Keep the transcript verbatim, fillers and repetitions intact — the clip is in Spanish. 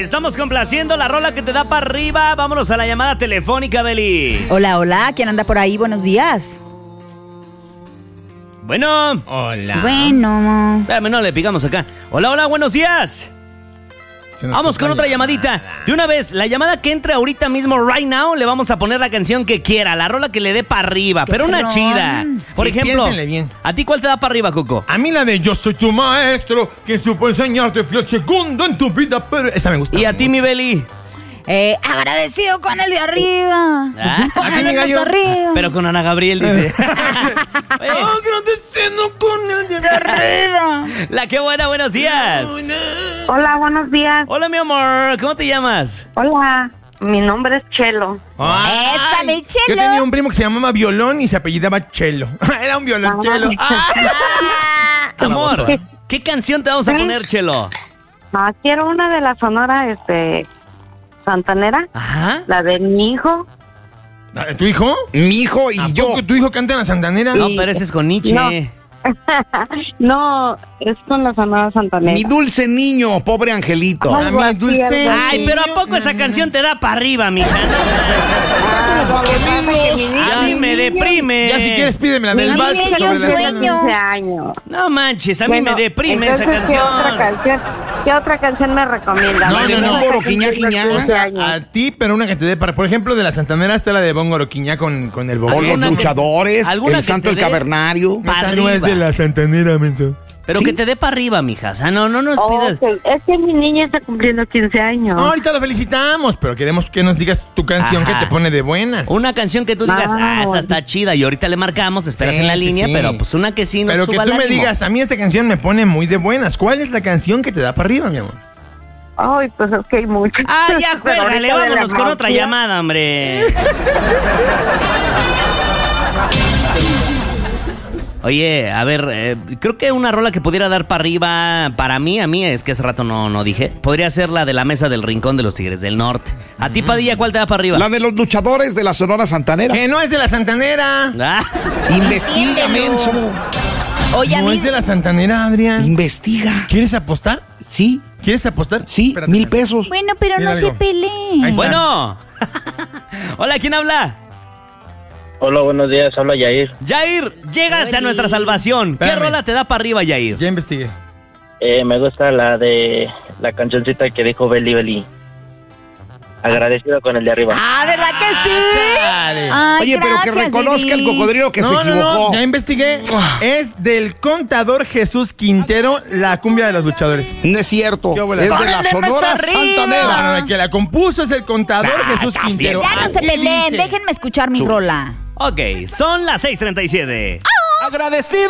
Estamos complaciendo la rola que te da para arriba. Vámonos a la llamada telefónica, Beli. Hola, hola, ¿quién anda por ahí? Buenos días. Bueno. Hola. Bueno. Espérame, no le picamos acá. Hola, hola, buenos días. Vamos con otra llamadita. De una vez, la llamada que entre ahorita mismo, right now, le vamos a poner la canción que quiera, la rola que le dé para arriba, pero una chida. Por Sí, ejemplo, piénsenle bien. ¿a ti cuál te da para arriba, Coco? A mí la de Yo soy tu maestro, quien supo enseñarte, fui el segundo en tu vida, pero esa me gusta. ¿Y a ti, mi Beli? Eh, agradecido con el de arriba. ¿Ah? Con ¿A ti, el mi de gallo? arriba. Pero con Ana Gabriel, dice. Oye, Agradecido con el de arriba. la que buena, buenos días. Hola, buenos días. Hola, mi amor, ¿cómo te llamas? Hola, mi nombre es Chelo. Ay, Esa, mi Chelo. Yo tenía un primo que se llamaba Violón y se apellidaba Chelo. Era un violonchelo. Ah. Amor, ¿qué canción te vamos a poner, Chelo? Ah, quiero una de la Sonora, este, Santanera, Ajá. la de mi hijo. ¿Tu hijo? Mi hijo y ¿A yo. poco tu hijo canta en la Santanera? No, pero ese es con Nietzsche. No. No, es con la Sonora Santanera. Mi dulce niño, pobre angelito. Ay, A mi dulce. algo Ay, pero ¿a poco esa canción te da para arriba, mija? A mí me deprime. Ya si quieres pídeme la Mi del niña vals ya sobre la tiene sueño. quince años. No manches, a mí Bueno, me deprime esa entonces, ¿qué otra canción. canción? ¿Qué otra canción me recomienda? No, La de no, no. Bongoro Quiñá O sea, años. a ti, pero una que te dé para... Por ejemplo, de la Santanera está la de Bongoro Quiñá con, con el O boquete. los ¿Alguna que- luchadores, alguna el que santo te el dé- cavernario. Pa' Esa no es arriba. de la Santanera, menso. Pero ¿Sí? que te dé para arriba, mija. O sea, no, no nos Oh, pidas. ok. Es que mi niña está cumpliendo quince años. No, ahorita lo felicitamos, pero queremos que nos digas tu canción Ajá. que te pone de buenas. Una canción que tú digas, Ah, ah, esa bueno. está chida. Y ahorita le marcamos, esperas Sí, en la sí, línea, sí. pero pues una que sí nos Pero que suba tú el me ánimo. digas, a mí esta canción me pone muy de buenas. ¿Cuál es la canción que te da para arriba, mi amor? Ay, pues es que hay muchas. Ah, ya, Pero juégale, ahorita de vámonos la con otra emoción. llamada, hombre. Oye, a ver, eh, creo que una rola que pudiera dar para arriba, para mí, a mí, es que hace rato no, no dije, podría ser la de la mesa del rincón de los Tigres del Norte. A ti, Padilla, ¿cuál te da para arriba? La de los luchadores de la Sonora Santanera. Que no es de la Santanera. Ah, Investiga, menso. Oye, a No mí. es de la Santanera, Adrián. Investiga. ¿Quieres apostar? Sí, ¿Quieres apostar? sí, Espérate, mil espérate. pesos. Bueno, pero Mira no se algo. peleen. Ahí está. bueno. Hola, ¿quién habla? Hola, buenos días, habla Yair. Jair, llegas a nuestra salvación. ¿Qué Espérame. rola te da para arriba, Jair? Ya investigué. Eh, me gusta la de la cancioncita que dijo Beli Beli. Agradecido con el de arriba. Ah, ¿verdad que sí? Chale. Ay, Oye, pero que gracias, reconozca el Lili. cocodrilo que no, se no, equivocó. no, ya investigué. Es del contador Jesús Quintero, la cumbia de los luchadores. No es cierto. ¿Qué Es bola? de la ¡Tórenle Sonora más arriba! No, no, Santanera. no, el que la compuso es el contador Ah, Jesús estás Quintero. bien. Ya no se Aquí peleen, dice. déjenme escuchar mi Su- rola. Ok, son las seis treinta y siete. Agradecido